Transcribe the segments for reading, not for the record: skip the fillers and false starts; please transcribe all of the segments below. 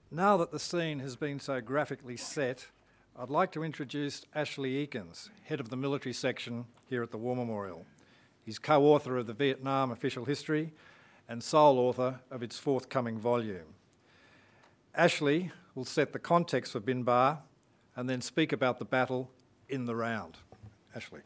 Now that the scene has been so graphically set, I'd like to introduce Ashley Eakins, head of the military section here at the War Memorial. He's co-author of the Vietnam Official History and sole author of its forthcoming volume. Ashley will set the context for Bin Ba and then speak about the battle in the round. Ashley.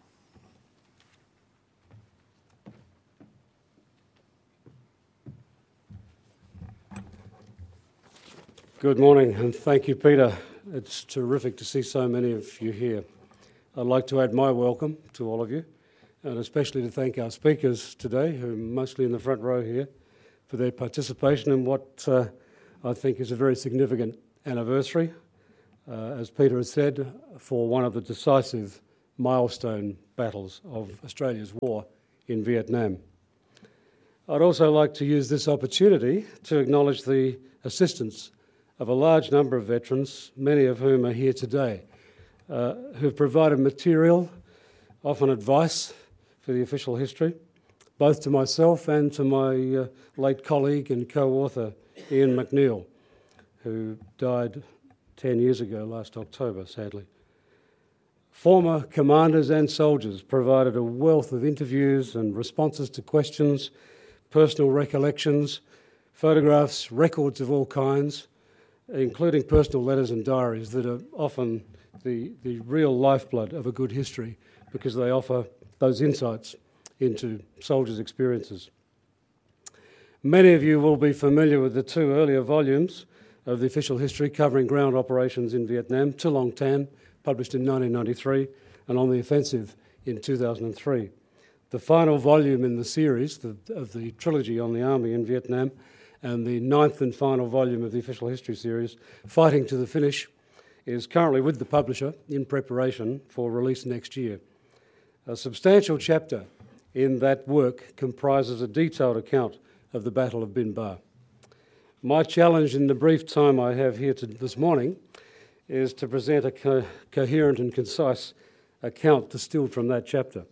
Good morning, and thank you, Peter. It's terrific to see so many of you here. I'd like to add my welcome to all of you, and especially to thank our speakers today, who are mostly in the front row here, for their participation in what I think is a very significant anniversary, as Peter has said, for one of the decisive milestone battles of Australia's war in Vietnam. I'd also like to use this opportunity to acknowledge the assistance of a large number of veterans, many of whom are here today, who've provided material, often advice for the official history, both to myself and to my late colleague and co-author, Ian McNeill, who died 10 years ago last October, sadly. Former commanders and soldiers provided a wealth of interviews and responses to questions, personal recollections, photographs, records of all kinds, including personal letters and diaries that are often the real lifeblood of a good history because they offer those insights into soldiers' experiences. Many of you will be familiar with the two earlier volumes of the official history covering ground operations in Vietnam, To Long Tan, published in 1993, and On the Offensive in 2003. The final volume in the series of the trilogy on the Army in Vietnam, and the ninth and final volume of the official history series, Fighting to the Finish, is currently with the publisher in preparation for release next year. A substantial chapter in that work comprises a detailed account of the Battle of Bin Ba. My challenge in the brief time I have here this morning is to present a coherent and concise account distilled from that chapter.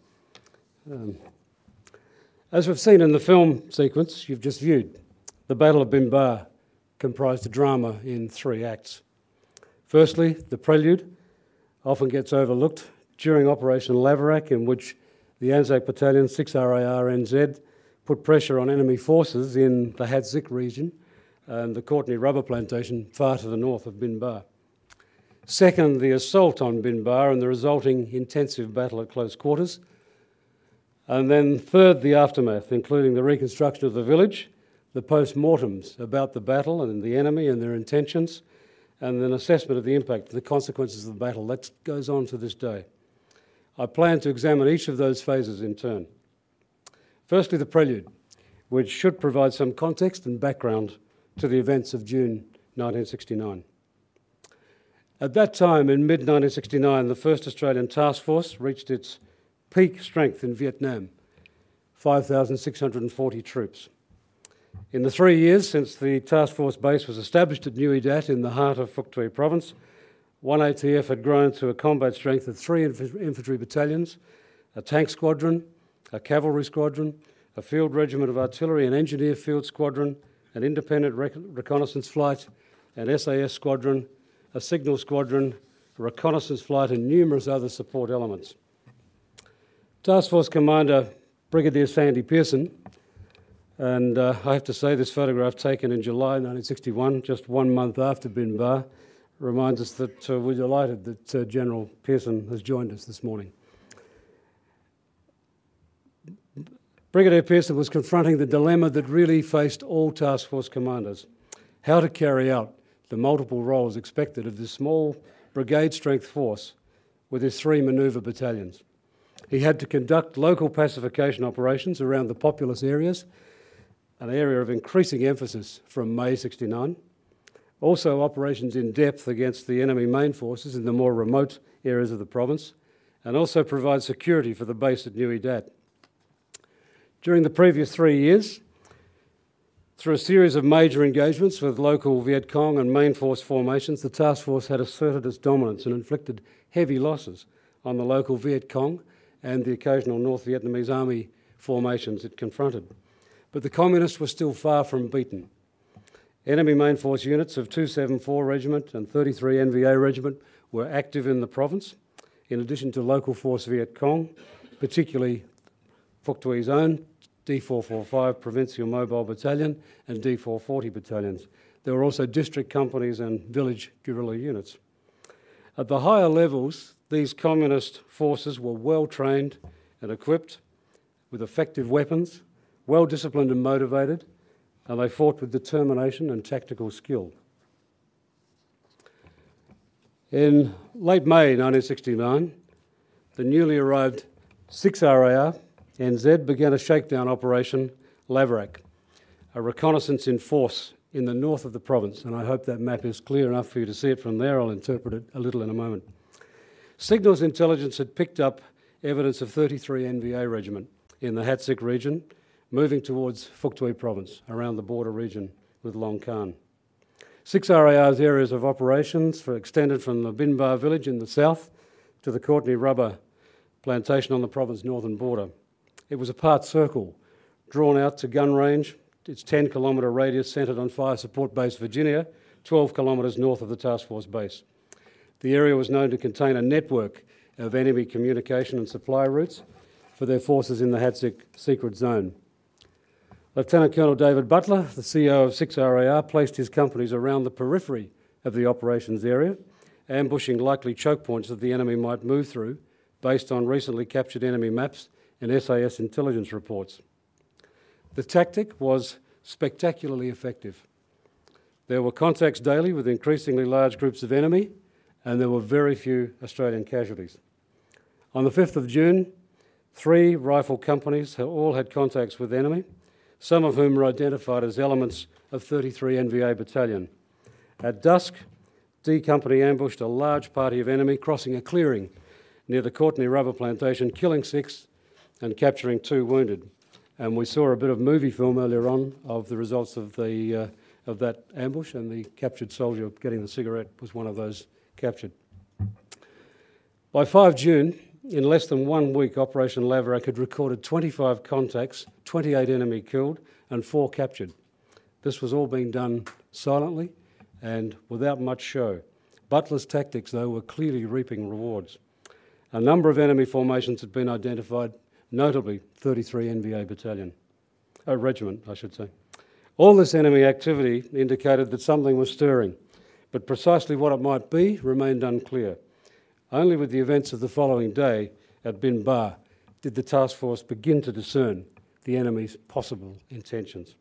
As we've seen in the film sequence you've just viewed, the Battle of Bin Ba comprised a drama in 3 acts. Firstly, the prelude often gets overlooked during Operation Laverack, in which the Anzac Battalion 6 RAR NZ put pressure on enemy forces in the Hat Zik region and the Courtenay rubber plantation far to the north of Bin Ba. Second, the assault on Bin Ba and the resulting intensive battle at close quarters. And then third, the aftermath, including the reconstruction of the village, the post-mortems about the battle and the enemy and their intentions, and an assessment of the impact, the consequences of the battle. That goes on to this day. I plan to examine each of those phases in turn. Firstly, the prelude, which should provide some context and background to the events of June 1969. At that time, in mid-1969, the 1st Australian Task Force reached its peak strength in Vietnam, 5,640 troops. In the 3 years since the task force base was established at Nui Dat in the heart of Phuoc Tuy province, 1ATF had grown to a combat strength of 3 infantry battalions, a tank squadron, a cavalry squadron, a field regiment of artillery, an engineer field squadron, an independent reconnaissance flight, an SAS squadron, a signal squadron, a reconnaissance flight, and numerous other support elements. Task Force Commander Brigadier Sandy Pearson, and I have to say this photograph taken in July 1961, just 1 month after Bin Ba, reminds us that we're delighted that General Pearson has joined us this morning. Brigadier Pearson was confronting the dilemma that really faced all task force commanders: how to carry out the multiple roles expected of this small brigade-strength force with his 3 manoeuvre battalions. He had to conduct local pacification operations around the populous areas, an area of increasing emphasis from May 69. Also operations in depth against the enemy main forces in the more remote areas of the province, and also provide security for the base at Nui Dat. During the previous 3 years, through a series of major engagements with local Viet Cong and main force formations, the task force had asserted its dominance and inflicted heavy losses on the local Viet Cong and the occasional North Vietnamese army formations it confronted. But the communists were still far from beaten. Enemy main force units of 274 Regiment and 33 NVA Regiment were active in the province, in addition to local force Viet Cong, particularly Phuoc Thui's own D445 Provincial Mobile Battalion and D440 battalions. There were also district companies and village guerrilla units. At the higher levels, these communist forces were well trained and equipped with effective weapons, well disciplined and motivated, and they fought with determination and tactical skill. In late May 1969, the newly arrived 6 RAR NZ began a shakedown operation, Laverack, a reconnaissance in force in the north of the province, and I hope that map is clear enough for you to see it from there. I'll interpret it a little in a moment. Signals intelligence had picked up evidence of 33 NVA Regiment in the Hatsik region, moving towards Phuoc Thuy province, around the border region with Long Khan. 6 RAR's areas of operations were extended from the Bin Ba village in the south to the Courtenay rubber plantation on the province's northern border. It was a part circle, drawn out to gun range. Its 10-kilometre radius centred on Fire Support Base Virginia, 12 kilometres north of the task force base. The area was known to contain a network of enemy communication and supply routes for their forces in the Hatsik secret zone. Lieutenant Colonel David Butler, the CEO of 6 RAR, placed his companies around the periphery of the operations area, ambushing likely choke points that the enemy might move through based on recently captured enemy maps and SAS intelligence reports. The tactic was spectacularly effective. There were contacts daily with increasingly large groups of enemy, and there were very few Australian casualties. On the 5th of June, 3 rifle companies all had contacts with enemy, some of whom were identified as elements of 33 NVA Battalion. At dusk, D Company ambushed a large party of enemy crossing a clearing near the Courtenay rubber plantation, killing 6 and capturing 2 wounded. And we saw a bit of movie film earlier on of the results of that ambush, and the captured soldier getting the cigarette was one of those captured. By 5 June, in less than 1 week, Operation Laverack had recorded 25 contacts, 28 enemy killed and 4 captured. This was all being done silently and without much show. Butler's tactics, though, were clearly reaping rewards. A number of enemy formations had been identified, notably 33 NVA Regiment, I should say. All this enemy activity indicated that something was stirring, but precisely what it might be remained unclear. Only with the events of the following day at Bin Ba did the task force begin to discern the enemy's possible intentions.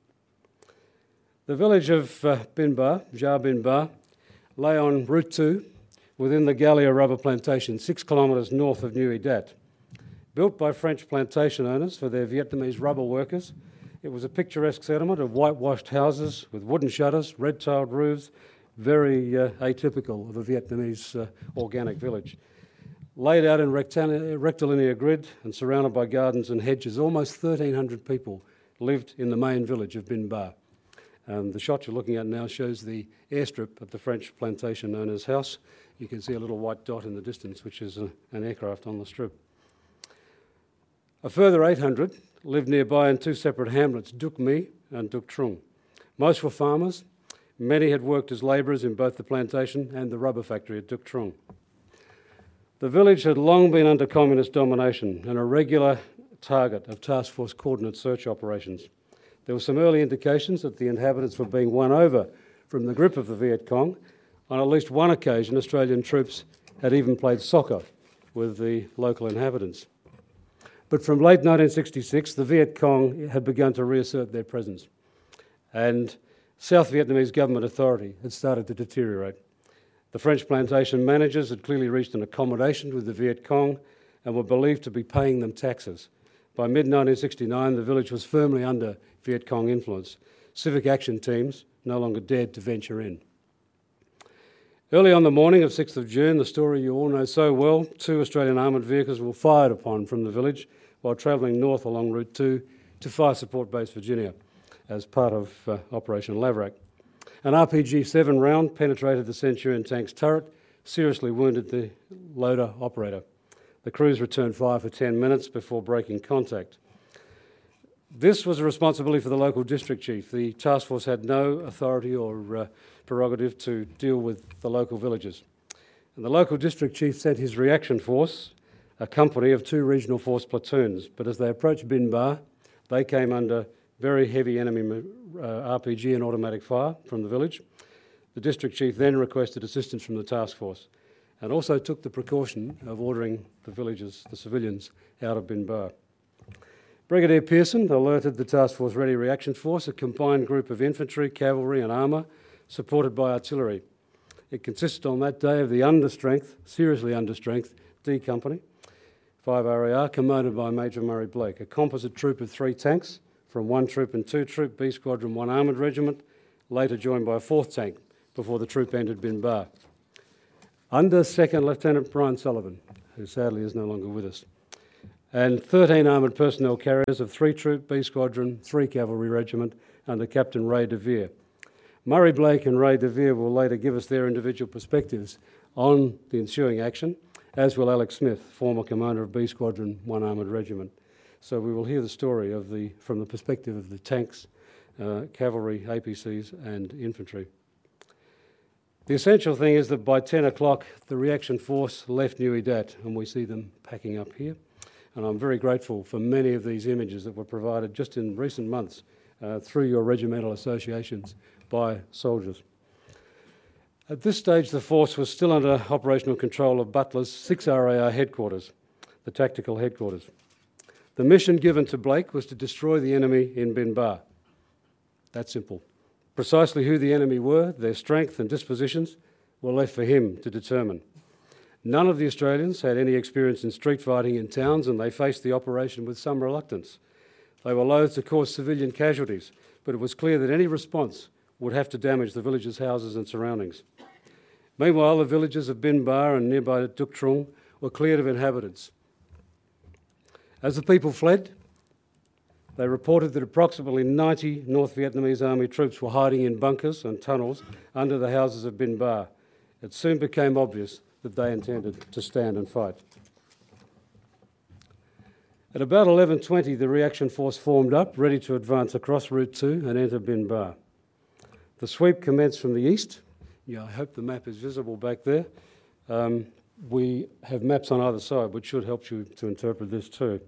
The village of Bin Ba, Jar Bin Ba, lay on Route 2 within the Gallia rubber plantation, 6 kilometres north of Nui Dat. Built by French plantation owners for their Vietnamese rubber workers, it was a picturesque settlement of whitewashed houses with wooden shutters, red-tiled roofs, very atypical of a Vietnamese organic village. Laid out in rectilinear grid and surrounded by gardens and hedges, almost 1,300 people lived in the main village of Bin Ba. The shot you're looking at now shows the airstrip at the French plantation owner's house. You can see a little white dot in the distance, which is an aircraft on the strip. A further 800 lived nearby in 2 separate hamlets, Duc Mi and Duc Trung. Most were farmers. Many had worked as labourers in both the plantation and the rubber factory at Duc Trung. The village had long been under communist domination and a regular target of task force coordinate search operations. There were some early indications that the inhabitants were being won over from the grip of the Viet Cong. On at least one occasion, Australian troops had even played soccer with the local inhabitants. But from late 1966, the Viet Cong had begun to reassert their presence, and South Vietnamese government authority had started to deteriorate. The French plantation managers had clearly reached an accommodation with the Viet Cong and were believed to be paying them taxes. By mid-1969, the village was firmly under Viet Cong influence. Civic action teams no longer dared to venture in. Early on the morning of 6th of June, the story you all know so well, 2 Australian armoured vehicles were fired upon from the village while travelling north along Route 2 to Fire Support Base Virginia as part of Operation Laverack. An RPG-7 round penetrated the Centurion tank's turret, seriously wounded the loader operator. The crews returned fire for 10 minutes before breaking contact. This was a responsibility for the local district chief. The task force had no authority or prerogative to deal with the local villages. And the local district chief sent his reaction force, a company of 2 regional force platoons, but as they approached Bin Ba, they came under very heavy enemy RPG and automatic fire from the village. The district chief then requested assistance from the task force and also took the precaution of ordering the civilians, out of Bin Ba. Brigadier Pearson alerted the Task Force Ready Reaction Force, a combined group of infantry, cavalry and armour, supported by artillery. It consisted on that day of the seriously understrength, D Company, 5 RAR, commanded by Major Murray Blake, a composite troop of 3 tanks from 1 Troop and 2 Troop, B Squadron 1 Armoured Regiment, later joined by a 4th tank before the troop entered Bin Ba. Under 2nd Lieutenant Brian Sullivan, who sadly is no longer with us, and 13 armoured personnel carriers of 3 Troop, B Squadron, 3 Cavalry Regiment under Captain Ray De Vere. Murray Blake and Ray De Vere will later give us their individual perspectives on the ensuing action, as will Alex Smith, former commander of B Squadron, 1 Armoured Regiment. So we will hear the story from the perspective of the tanks, cavalry, APCs and infantry. The essential thing is that by 10 o'clock, the reaction force left Nui Dat, and we see them packing up here. And I'm very grateful for many of these images that were provided just in recent months through your regimental associations by soldiers. At this stage, the force was still under operational control of Butler's 6 RAR headquarters, the tactical headquarters. The mission given to Blake was to destroy the enemy in Bin Ba. That simple. Precisely who the enemy were, their strength and dispositions, were left for him to determine. None of the Australians had any experience in street fighting in towns, and they faced the operation with some reluctance. They were loath to cause civilian casualties, but it was clear that any response would have to damage the village's houses and surroundings. Meanwhile, the villages of Bin Ba and nearby Duc Trung were cleared of inhabitants. As the people fled, they reported that approximately 90 North Vietnamese Army troops were hiding in bunkers and tunnels under the houses of Bin Ba. It soon became obvious that they intended to stand and fight. At about 11:20, the reaction force formed up, ready to advance across Route 2 and enter Bin Ba. The sweep commenced from the east. Yeah, I hope the map is visible back there. We have maps on either side, which should help you to interpret this too.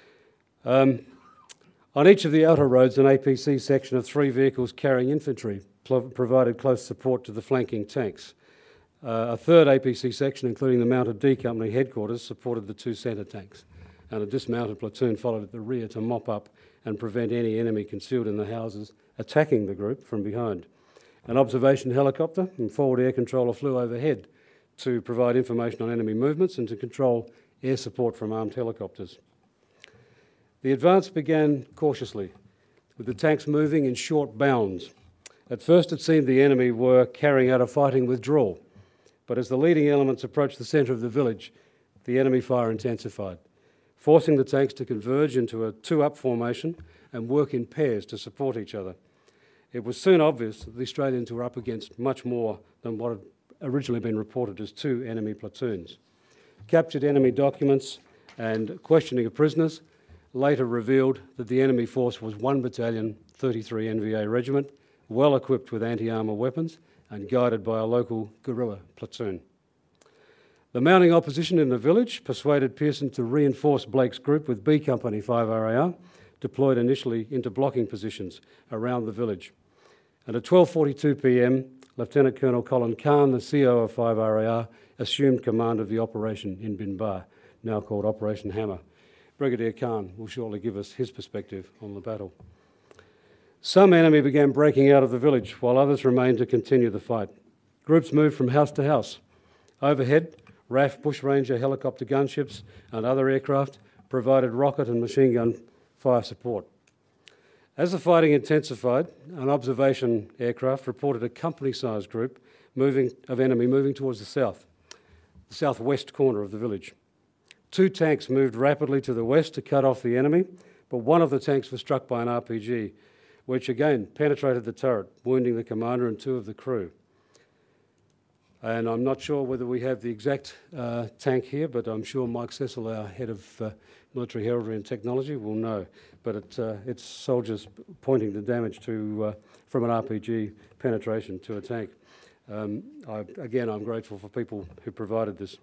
On each of the outer roads, an APC section of 3 vehicles carrying infantry provided close support to the flanking tanks. A third APC section, including the mounted D Company headquarters, supported the 2 centre tanks, and a dismounted platoon followed at the rear to mop up and prevent any enemy concealed in the houses attacking the group from behind. An observation helicopter and forward air controller flew overhead to provide information on enemy movements and to control air support from armed helicopters. The advance began cautiously, with the tanks moving in short bounds. At first it seemed the enemy were carrying out a fighting withdrawal, but as the leading elements approached the centre of the village, the enemy fire intensified, forcing the tanks to converge into a 2-up formation and work in pairs to support each other. It was soon obvious that the Australians were up against much more than what had originally been reported as 2 enemy platoons. Captured enemy documents and questioning of prisoners later revealed that the enemy force was 1 Battalion, 33 NVA Regiment, well equipped with anti-armour weapons and guided by a local guerrilla platoon. The mounting opposition in the village persuaded Pearson to reinforce Blake's group with B Company 5 RAR, deployed initially into blocking positions around the village. And at 12:42 p.m, Lieutenant Colonel Colin Khan, the CO of 5 RAR, assumed command of the operation in Bin Ba, now called Operation Hammer. Brigadier Khan will shortly give us his perspective on the battle. Some enemy began breaking out of the village, while others remained to continue the fight. Groups moved from house to house. Overhead, RAF, Bushranger, helicopter gunships and other aircraft provided rocket and machine gun fire support. As the fighting intensified, an observation aircraft reported a company-sized group of enemy moving towards the southwest corner of the village. 2 tanks moved rapidly to the west to cut off the enemy, but one of the tanks was struck by an RPG, which again penetrated the turret, wounding the commander and 2 of the crew. And I'm not sure whether we have the exact tank here, but I'm sure Mike Cecil, our head of military heraldry and technology, will know. But it's soldiers pointing the damage to from an RPG penetration to a tank. Again, I'm grateful for people who provided this.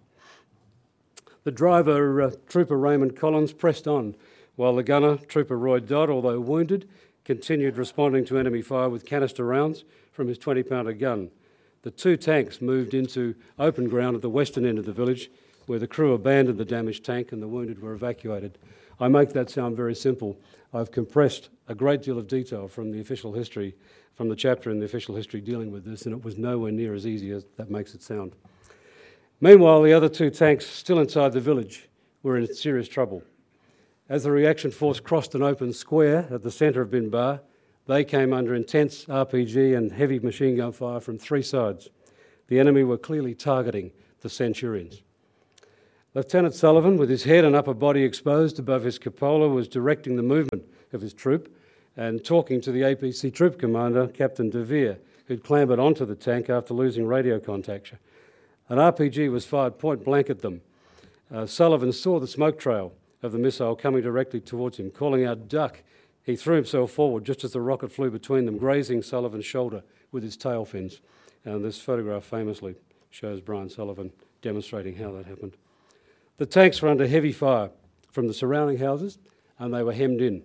The driver, Trooper Raymond Collins, pressed on, while the gunner, Trooper Roy Dodd, although wounded, continued responding to enemy fire with canister rounds from his 20-pounder gun. The two tanks moved into open ground at the western end of the village, where the crew abandoned the damaged tank and the wounded were evacuated. I make that sound very simple. I've compressed a great deal of detail from the official history, from the chapter in the official history dealing with this, and it was nowhere near as easy as that makes it sound. Meanwhile, the other two tanks, still inside the village, were in serious trouble. As the reaction force crossed an open square at the centre of Bin Ba, they came under intense RPG and heavy machine gun fire from three sides. The enemy were clearly targeting the Centurions. Lieutenant Sullivan, with his head and upper body exposed above his cupola, was directing the movement of his troop and talking to the APC troop commander, Captain De Vere, who'd clambered onto the tank after losing radio contact. An RPG was fired point blank at them. Sullivan saw the smoke trail of the missile coming directly towards him. Calling out, "Duck!" he threw himself forward just as the rocket flew between them, grazing Sullivan's shoulder with his tail fins. And this photograph famously shows Brian Sullivan demonstrating how that happened. The tanks were under heavy fire from the surrounding houses, and they were hemmed in.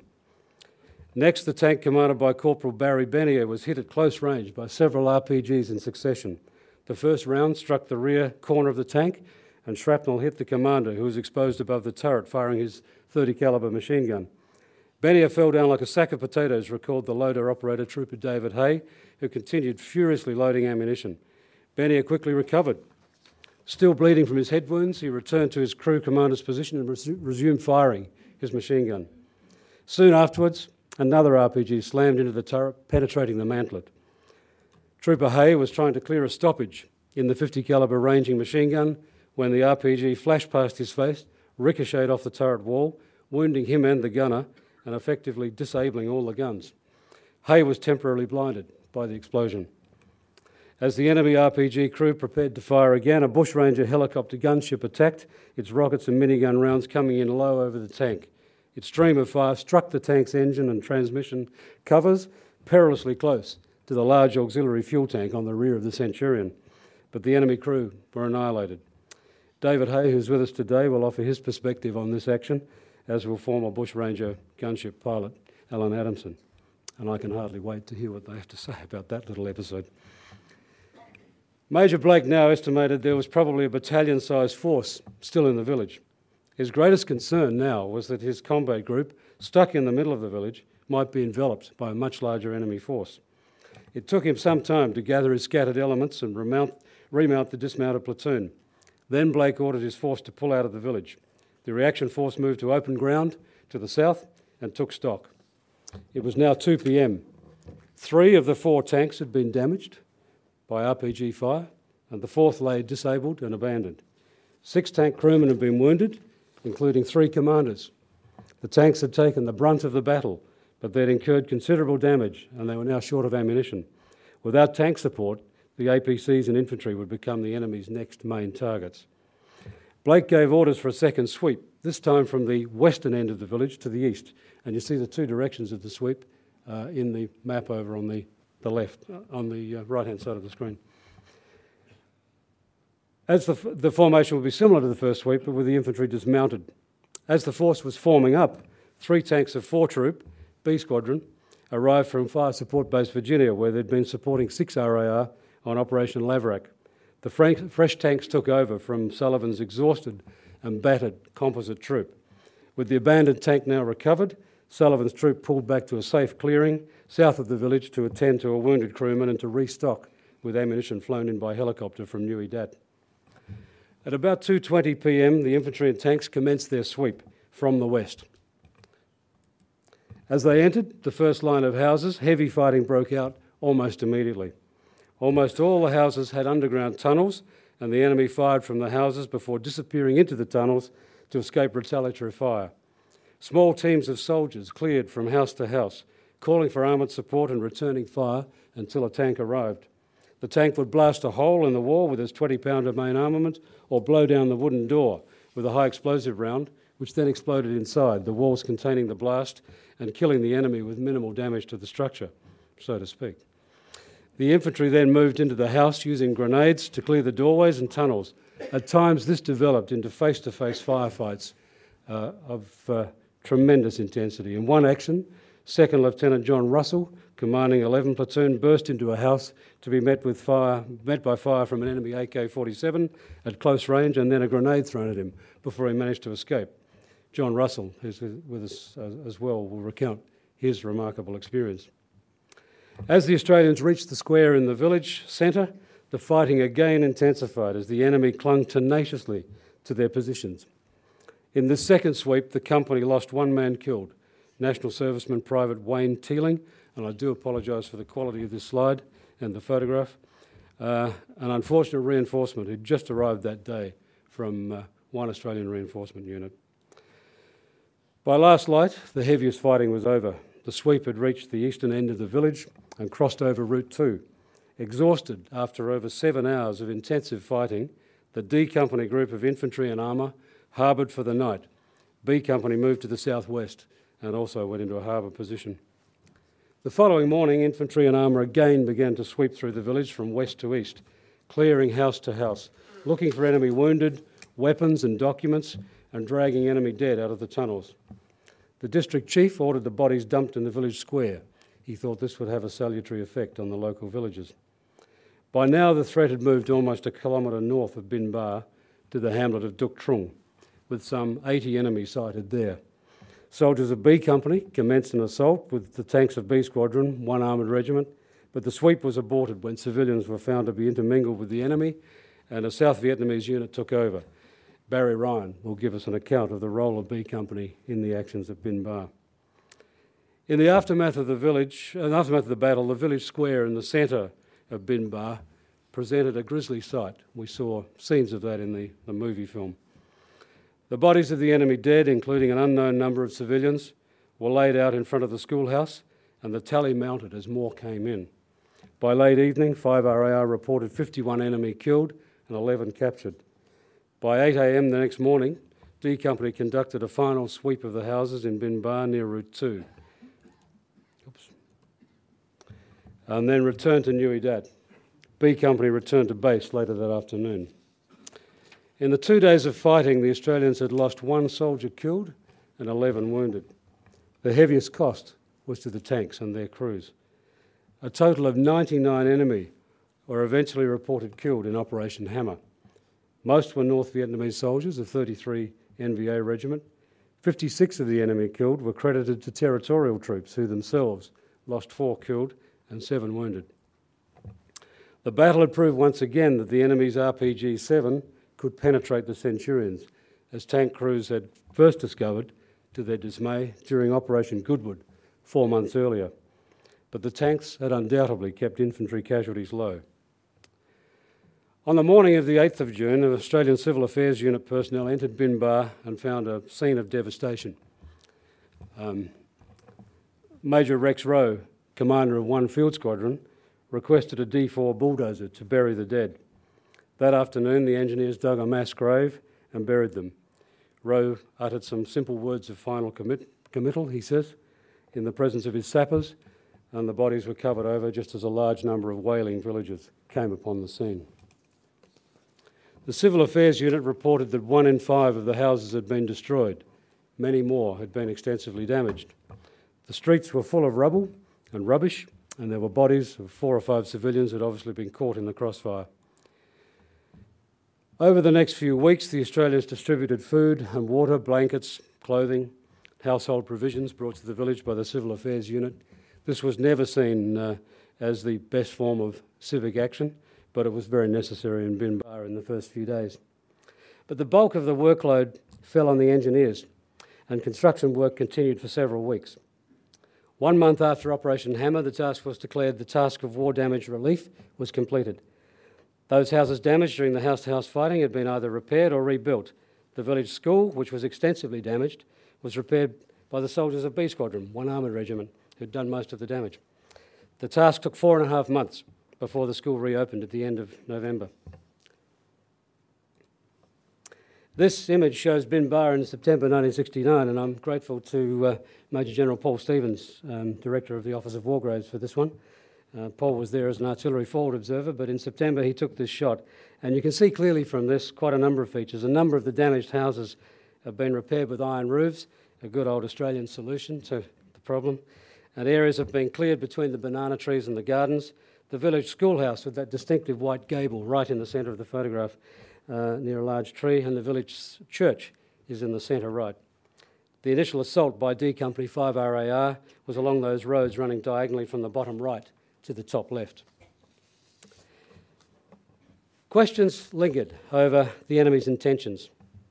Next, the tank commanded by Corporal Barry Benier was hit at close range by several RPGs in succession. The first round struck the rear corner of the tank, and shrapnel hit the commander, who was exposed above the turret, firing his .30 calibre machine gun. Benier fell down like a sack of potatoes, recalled the loader-operator Trooper David Hay, who continued furiously loading ammunition. Benier quickly recovered. Still bleeding from his head wounds, he returned to his crew commander's position and resumed firing his machine gun. Soon afterwards, another RPG slammed into the turret, penetrating the mantlet. Trooper Hay was trying to clear a stoppage in the .50 calibre ranging machine gun when the RPG flashed past his face, ricocheted off the turret wall, wounding him and the gunner and effectively disabling all the guns. Hay was temporarily blinded by the explosion. As the enemy RPG crew prepared to fire again, a bushranger helicopter gunship attacked, its rockets and minigun rounds coming in low over the tank. Its stream of fire struck the tank's engine and transmission covers perilously close to the large auxiliary fuel tank on the rear of the Centurion, but the enemy crew were annihilated. David Hay, who's with us today, will offer his perspective on this action, as will former bushranger gunship pilot Alan Adamson, and I can hardly wait to hear what they have to say about that little episode. Major Blake now estimated there was probably a battalion-sized force still in the village. His greatest concern now was that his combat group, stuck in the middle of the village, might be enveloped by a much larger enemy force. It took him some time to gather his scattered elements and remount the dismounted platoon. Then Blake ordered his force to pull out of the village. The reaction force moved to open ground to the south and took stock. It was now 2 p.m. 3 of the 4 tanks had been damaged by RPG fire, and the 4th lay disabled and abandoned. 6 tank crewmen had been wounded, including 3 commanders. The tanks had taken the brunt of the battle, but they'd incurred considerable damage and they were now short of ammunition. Without tank support, the APCs and infantry would become the enemy's next main targets. Blake gave orders for a second sweep, this time from the western end of the village to the east. And you see the 2 directions of the sweep in the map over on the left, on the right-hand side of the screen. As the formation will be similar to the first sweep, but with the infantry dismounted. As the force was forming up, 3 tanks of 4 Troop, B Squadron, arrived from Fire Support Base Virginia, where they'd been supporting 6 RAR on Operation Laverack. The fresh tanks took over from Sullivan's exhausted and battered composite troop. With the abandoned tank now recovered, Sullivan's troop pulled back to a safe clearing south of the village to attend to a wounded crewman and to restock with ammunition flown in by helicopter from Nui Dat. At about 2:20 p.m, the infantry and tanks commenced their sweep from the west. As they entered the first line of houses, heavy fighting broke out almost immediately. Almost all the houses had underground tunnels, and the enemy fired from the houses before disappearing into the tunnels to escape retaliatory fire. Small teams of soldiers cleared from house to house, calling for armoured support and returning fire until a tank arrived. The tank would blast a hole in the wall with its 20-pounder main armament or blow down the wooden door with a high explosive round, which then exploded inside, the walls containing the blast and killing the enemy with minimal damage to the structure, so to speak. The infantry then moved into the house using grenades to clear the doorways and tunnels. At times, this developed into face-to-face firefights of tremendous intensity. In one action, Second Lieutenant John Russell, commanding 11 platoon, burst into a house to be met by fire from an enemy AK-47 at close range and then a grenade thrown at him before he managed to escape. John Russell, who's with us as well, will recount his remarkable experience. As the Australians reached the square in the village centre, the fighting again intensified as the enemy clung tenaciously to their positions. In this second sweep, the company lost one man killed, National Serviceman Private Wayne Teeling, and I do apologise for the quality of this slide and the photograph, an unfortunate reinforcement who'd just arrived that day from one Australian reinforcement unit. By last light, the heaviest fighting was over. The sweep had reached the eastern end of the village and crossed over Route 2. Exhausted after over 7 hours of intensive fighting, the D Company group of infantry and armour harboured for the night. B Company moved to the southwest and also went into a harbour position. The following morning, infantry and armour again began to sweep through the village from west to east, clearing house to house, looking for enemy wounded, weapons and documents, and dragging enemy dead out of the tunnels. The district chief ordered the bodies dumped in the village square. He thought this would have a salutary effect on the local villagers. By now, the threat had moved almost a kilometre north of Bin Ba to the hamlet of Duk Trung, with some 80 enemies sighted there. Soldiers of B Company commenced an assault with the tanks of B Squadron, one armoured regiment, but the sweep was aborted when civilians were found to be intermingled with the enemy and a South Vietnamese unit took over. Barry Ryan will give us an account of the role of B Company in the actions at Bin Ba. In the aftermath of the battle, the village square in the centre of Bin Ba presented a grisly sight. We saw scenes of that in the movie film. The bodies of the enemy dead, including an unknown number of civilians, were laid out in front of the schoolhouse, and the tally mounted as more came in. By late evening, 5RAR reported 51 enemy killed and 11 captured. By 8 a.m. the next morning, D Company conducted a final sweep of the houses in Bin Ba near Route 2. And then returned to Nui Dat. B Company returned to base later that afternoon. In the 2 days of fighting, the Australians had lost one soldier killed and 11 wounded. The heaviest cost was to the tanks and their crews. A total of 99 enemy were eventually reported killed in Operation Hammer. Most were North Vietnamese soldiers of 33 NVA Regiment. 56 of the enemy killed were credited to territorial troops who themselves lost 4 killed and 7 wounded. The battle had proved once again that the enemy's RPG-7 could penetrate the Centurions, as tank crews had first discovered, to their dismay, during Operation Goodwood 4 months earlier. But the tanks had undoubtedly kept infantry casualties low. On the morning of the 8th of June, an Australian Civil Affairs Unit personnel entered Bin Ba and found a scene of devastation. Major Rex Rowe, commander of 1 Field Squadron, requested a D4 bulldozer to bury the dead. That afternoon, the engineers dug a mass grave and buried them. Rowe uttered some simple words of final committal, he says, in the presence of his sappers, and the bodies were covered over just as a large number of wailing villagers came upon the scene. The Civil Affairs Unit reported that 1 in 5 of the houses had been destroyed. Many more had been extensively damaged. The streets were full of rubble and rubbish, and there were bodies of 4 or 5 civilians who had obviously been caught in the crossfire. Over the next few weeks, the Australians distributed food and water, blankets, clothing, household provisions brought to the village by the Civil Affairs Unit. This was never seen as the best form of civic action, but it was very necessary in Bin Ba in the first few days. But the bulk of the workload fell on the engineers, and construction work continued for several weeks. 1 month after Operation Hammer, the task force declared the task of war damage relief was completed. Those houses damaged during the house-to-house fighting had been either repaired or rebuilt. The village school, which was extensively damaged, was repaired by the soldiers of B Squadron, 1 armoured regiment, who'd done most of the damage. The task took 4.5 months, before the school reopened at the end of November. This image shows Bin Ba in September 1969, and I'm grateful to Major General Paul Stevens, Director of the Office of War Graves, for this one. Paul was there as an artillery forward observer, but in September he took this shot. And you can see clearly from this quite a number of features. A number of the damaged houses have been repaired with iron roofs, a good old Australian solution to the problem. And areas have been cleared between the banana trees and the gardens. The village schoolhouse with that distinctive white gable right in the centre of the photograph near a large tree, and the village church is in the centre right. The initial assault by D Company 5 RAR was along those roads running diagonally from the bottom right to the top left. Questions lingered over the enemy's intentions.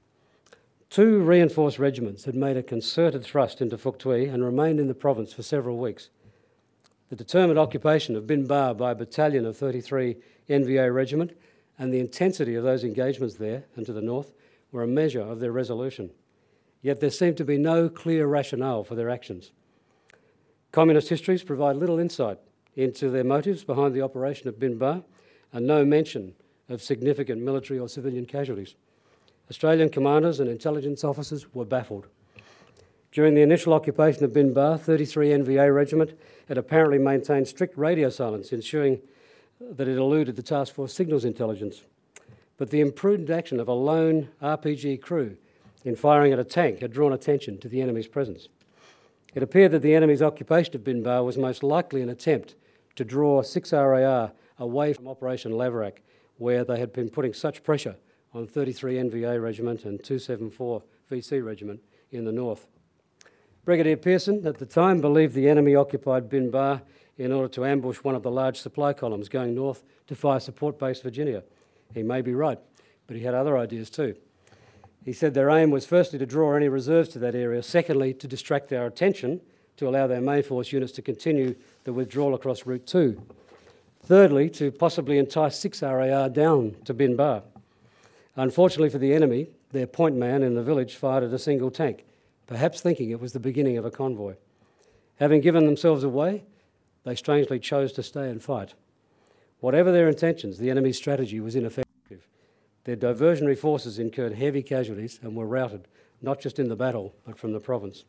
2 reinforced regiments had made a concerted thrust into Phuoc Tuy and remained in the province for several weeks. The determined occupation of Bin Ba by a battalion of 33 NVA Regiment and the intensity of those engagements there and to the north were a measure of their resolution. Yet there seemed to be no clear rationale for their actions. Communist histories provide little insight into their motives behind the operation of Bin Ba, and no mention of significant military or civilian casualties. Australian commanders and intelligence officers were baffled. During the initial occupation of Bin Ba, 33 NVA Regiment had apparently maintained strict radio silence, ensuring that it eluded the task force signals intelligence. But the imprudent action of a lone RPG crew in firing at a tank had drawn attention to the enemy's presence. It appeared that the enemy's occupation of Bin Ba was most likely an attempt to draw 6 RAR away from Operation Laverack, where they had been putting such pressure on 33 NVA Regiment and 274 VC Regiment in the north. Brigadier Pearson at the time believed the enemy occupied Bin Ba in order to ambush one of the large supply columns going north to Fire Support Base Virginia. He may be right, but he had other ideas too. He said their aim was firstly to draw any reserves to that area, secondly to distract our attention to allow their main force units to continue the withdrawal across Route 2. Thirdly, to possibly entice 6 RAR down to Bin Ba. Unfortunately for the enemy, their point man in the village fired at a single tank, perhaps thinking it was the beginning of a convoy. Having given themselves away, they strangely chose to stay and fight. Whatever their intentions, the enemy's strategy was ineffective. Their diversionary forces incurred heavy casualties and were routed, not just in the battle, but from the province.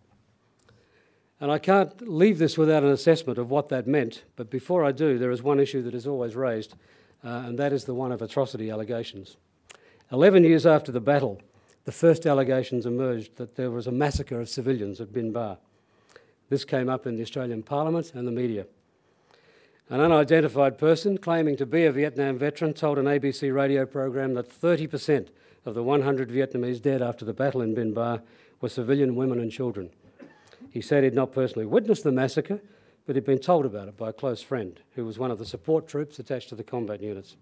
And I can't leave this without an assessment of what that meant, but before I do, there is one issue that is always raised, and that is the one of atrocity allegations. 11 years after the battle, the first allegations emerged that there was a massacre of civilians at Bin Ba. This came up in the Australian Parliament and the media. An unidentified person claiming to be a Vietnam veteran told an ABC radio program that 30% of the 100 Vietnamese dead after the battle in Bin Ba were civilian women and children. He said he'd not personally witnessed the massacre, but he'd been told about it by a close friend who was one of the support troops attached to the combat units.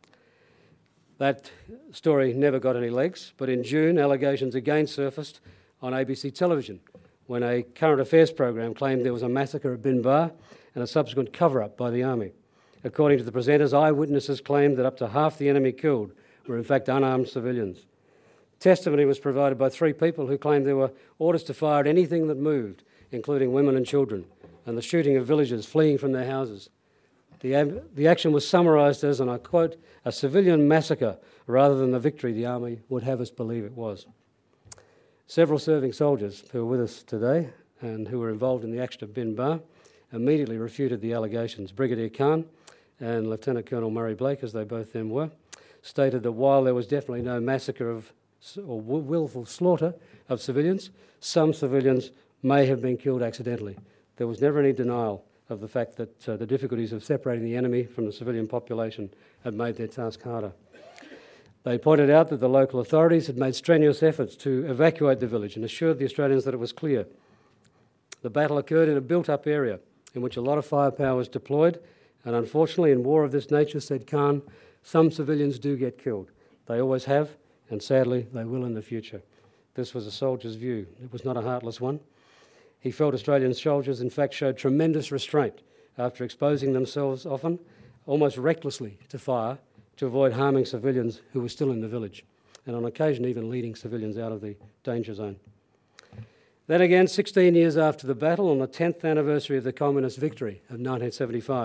That story never got any legs, but in June, allegations again surfaced on ABC television when a current affairs program claimed there was a massacre at Bin Ba and a subsequent cover-up by the army. According to the presenters, eyewitnesses claimed that up to half the enemy killed were in fact unarmed civilians. Testimony was provided by 3 people who claimed there were orders to fire at anything that moved, including women and children, and the shooting of villagers fleeing from their houses. The action was summarised as, and I quote, a civilian massacre rather than the victory the army would have us believe it was. Several serving soldiers who are with us today and who were involved in the action of Bin Ba immediately refuted the allegations. Brigadier Khan and Lieutenant Colonel Murray Blake, as they both then were, stated that while there was definitely no massacre or willful slaughter of civilians, some civilians may have been killed accidentally. There was never any denial of the fact that the difficulties of separating the enemy from the civilian population had made their task harder. They pointed out that the local authorities had made strenuous efforts to evacuate the village and assured the Australians that it was clear. The battle occurred in a built-up area in which a lot of firepower was deployed, and unfortunately in war of this nature, said Khan, some civilians do get killed. They always have, and sadly they will in the future. This was a soldier's view. It was not a heartless one. He felt Australian soldiers in fact showed tremendous restraint after exposing themselves often, almost recklessly, to fire to avoid harming civilians who were still in the village, and on occasion even leading civilians out of the danger zone. Then again, 16 years after the battle, on the 10th anniversary of the Communist victory of 1975,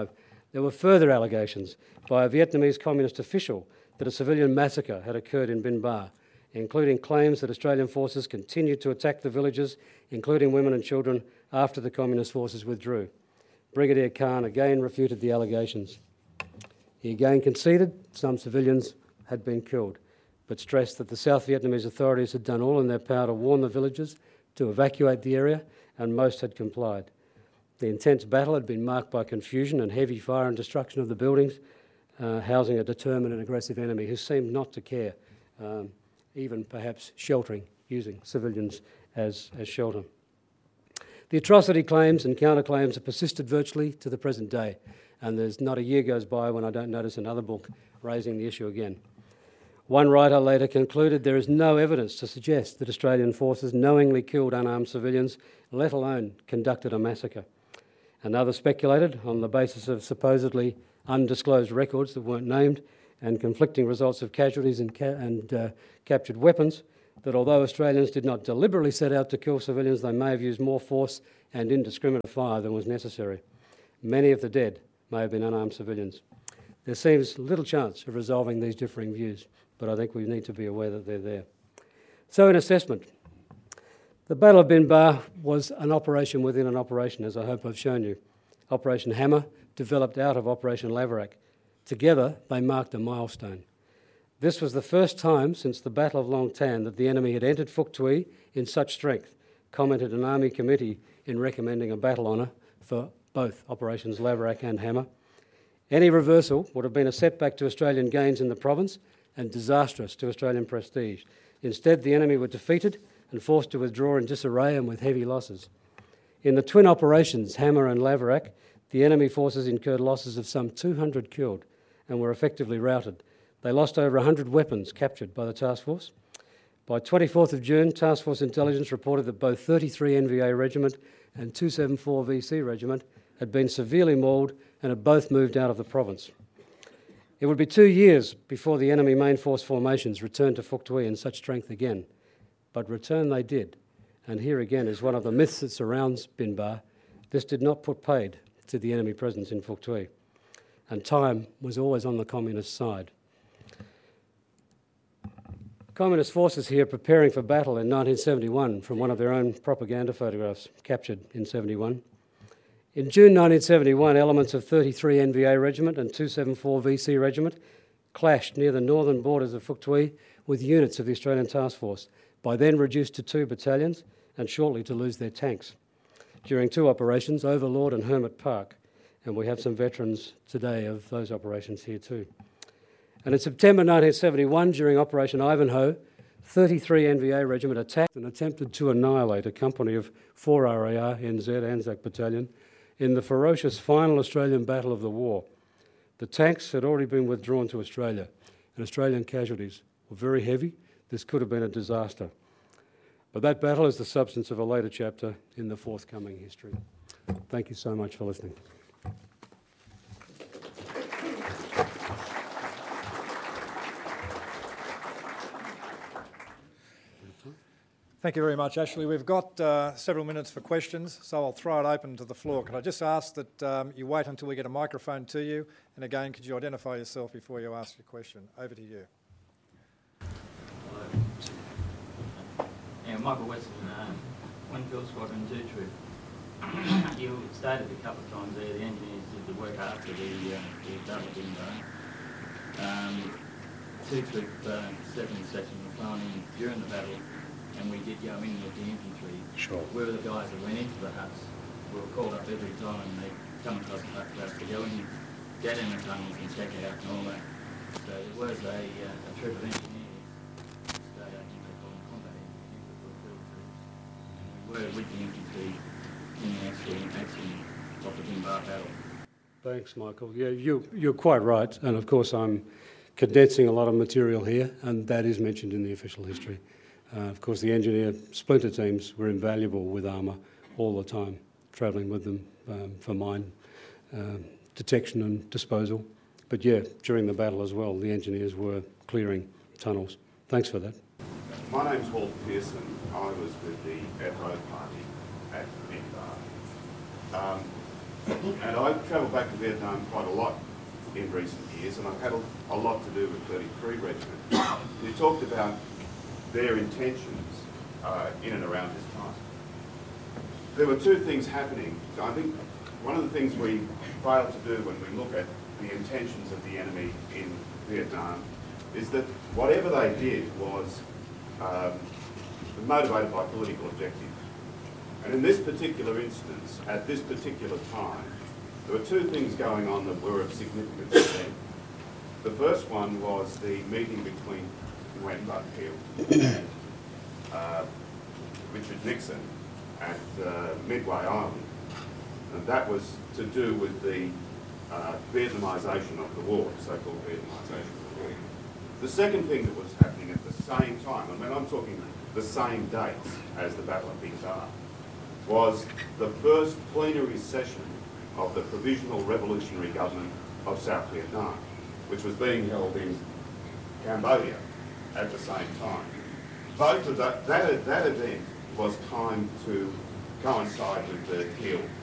There were further allegations by a Vietnamese communist official that a civilian massacre had occurred in Binh Ba, including claims that Australian forces continued to attack the villages, including women and children, after the communist forces withdrew. Brigadier Khan again refuted the allegations. He again conceded some civilians had been killed, but stressed that the South Vietnamese authorities had done all in their power to warn the villagers to evacuate the area, and most had complied. The intense battle had been marked by confusion and heavy fire and destruction of the buildings, housing a determined and aggressive enemy who seemed not to care, even perhaps using civilians as shelter. The atrocity claims and counterclaims have persisted virtually to the present day, and there's not a year goes by when I don't notice another book raising the issue again. One writer later concluded there is no evidence to suggest that Australian forces knowingly killed unarmed civilians, let alone conducted a massacre. Another speculated, on the basis of supposedly undisclosed records that weren't named and conflicting results of casualties and captured weapons, that although Australians did not deliberately set out to kill civilians, they may have used more force and indiscriminate fire than was necessary. Many of the dead may have been unarmed civilians. There seems little chance of resolving these differing views, but I think we need to be aware that they're there. So in assessment, the Battle of Binh Ba was an operation within an operation, as I hope I've shown you. Operation Hammer developed out of Operation Laverack. Together, they marked a milestone. This was the first time since the Battle of Long Tan that the enemy had entered Phuoc Tuy in such strength, commented an Army committee in recommending a battle honour for both Operations Laverack and Hammer. Any reversal would have been a setback to Australian gains in the province and disastrous to Australian prestige. Instead, the enemy were defeated and forced to withdraw in disarray and with heavy losses. In the twin operations, Hammer and Laverack, the enemy forces incurred losses of some 200 killed and were effectively routed. They lost over 100 weapons captured by the task force. By 24th of June, Task Force Intelligence reported that both 33 NVA Regiment and 274 VC Regiment had been severely mauled and had both moved out of the province. It would be 2 years before the enemy main force formations returned to Phuoc Tuy in such strength again. But return they did. And here again is one of the myths that surrounds Binh Ba. This did not put paid to the enemy presence in Phuoc Tuy. And time was always on the communist side. Communist forces here preparing for battle in 1971 from one of their own propaganda photographs captured in 71. In June 1971, elements of 33 NVA Regiment and 274 VC Regiment clashed near the northern borders of Phuoc Tuy with units of the Australian Task Force, by then reduced to 2 battalions and shortly to lose their tanks. During 2 operations, Overlord and Hermit Park, and we have some veterans today of those operations here too. And in September 1971, during Operation Ivanhoe, 33 NVA Regiment attacked and attempted to annihilate a company of 4 RAR NZ Anzac Battalion in the ferocious final Australian battle of the war. The tanks had already been withdrawn to Australia, and Australian casualties were very heavy. This could have been a disaster. But that battle is the substance of a later chapter in the forthcoming history. Thank you so much for listening. Thank you very much, Ashley. We've got several minutes for questions, so I'll throw it open to the floor. Could I just ask that you wait until we get a microphone to you? And again, could you identify yourself before you ask your question? Over to you. Yeah, Michael Weston, Winfield Squadron 2 Troop. You stated a couple of times there the engineers did the work after the battle of Binh Ba. 2 Troop 7th section were flown in during the battle, and we did go in with the infantry. Sure. We were the guys that went into the huts. We were called up every time and they come across the hut for us to go in, get in the tunnels and check it out and all that. So it was a troop of engineers. I think they call them combat engineers that were field troops. And we were with the infantry in the actual action of the Binh Ba battle. Thanks, Michael. Yeah, you're quite right. And of course, I'm condensing a lot of material here, and that is mentioned in the official history. Of course, the engineer splinter teams were invaluable with armour all the time, travelling with them for mine detection and disposal. But yeah, during the battle as well, the engineers were clearing tunnels. Thanks for that. My name's Walter Pearson. I was with the FO party at Binh Ba. And I've travelled back to Vietnam quite a lot in recent years, and I've had a lot to do with 33 Regiment. You talked about their intentions in and around this time. There were two things happening. I think one of the things we fail to do when we look at the intentions of the enemy in Vietnam is that whatever they did was motivated by political objectives. And in this particular instance, at this particular time, there were two things going on that were of significance to them. The first one was the meeting between Nguyen Van Thieu and Richard Nixon at Midway Island. And that was to do with the Vietnamisation of the war, so-called Vietnamisation of the war. The second thing that was happening at the same time, I mean, I'm talking the same dates as the Battle of Vinh Da, was the first plenary session of the Provisional Revolutionary Government of South Vietnam, which was being held in Cambodia at the same time. Both of that event was timed to coincide with the kill